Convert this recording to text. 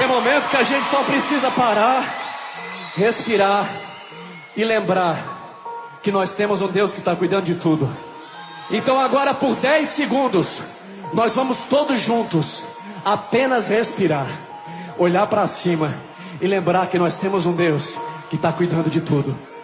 momento que a gente só precisa parar, respirar e lembrar que nós temos um Deus que está cuidando de tudo. Então agora por 10 segundos, nós vamos todos juntos apenas respirar, olhar para cima e lembrar que nós temos um Deus que está cuidando de tudo.